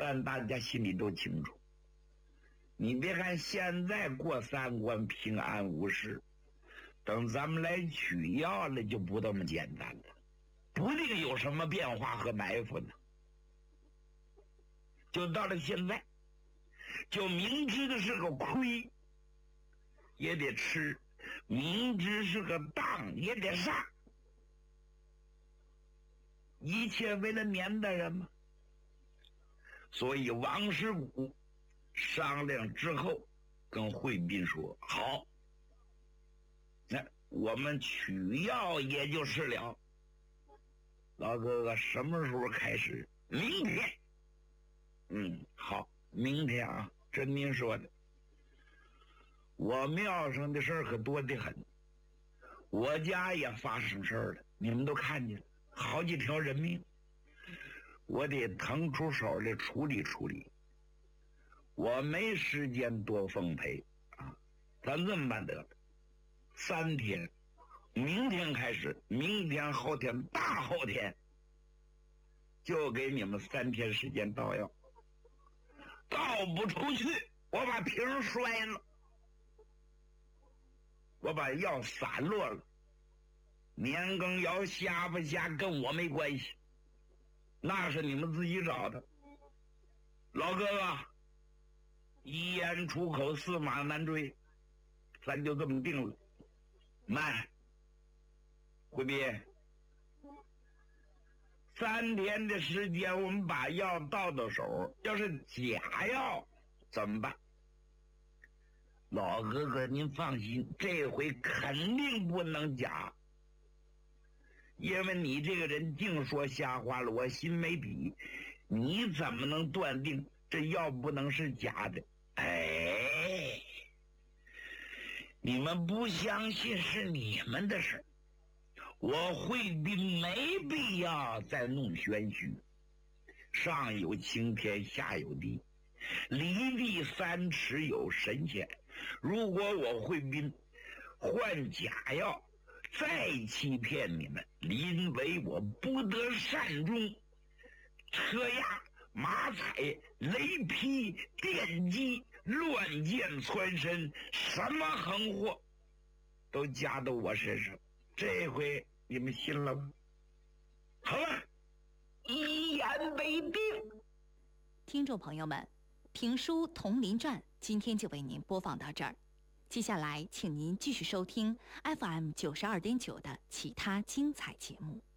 但大家心里都清楚。你别看现在过三关平安无事，等咱们来取药了就不那么简单了，不定有什么变化和埋伏呢。就到了现在，就明知的是个亏也得吃，明知是个当也得上，一切为了年的人嘛。所以王师古商量之后跟惠斌说，好，那我们取药也就是了。老哥哥什么时候开始？明天。好，明天啊，这您说的。我庙上的事儿可多得很，我家也发生事儿了，你们都看见了，好几条人命，我得腾出手来处理处理。我没时间多奉陪啊，咱这么办得了，3天，明天开始，明天、后天、大后天，就给你们3天时间倒药。倒不出去，我把瓶摔了，我把药散落了。年羹尧瞎不瞎跟我没关系，那是你们自己找的。老哥哥，一言出口，驷马难追，咱就这么定了。慢，惠斌，3天的时间，我们把药到手，要是假药怎么办？老哥哥您放心，这回肯定不能假，因为你这个人净说瞎话了，我心没底，你怎么能断定这药不能是假的？哎，你们不相信是你们的事，我惠斌没必要再弄玄虚。上有青天，下有地，离地3尺有神仙。如果我惠斌换假药再欺骗你们，因为我不得善终，车压、马踩、雷劈、电击、乱箭穿身，什么横祸都加到我身上。这回你们信了吗？好了，一言为定。 听众朋友们，评书《铜陵传》今天就为您播放到这儿，接下来请您继续收听 FM92.9 的其他精彩节目。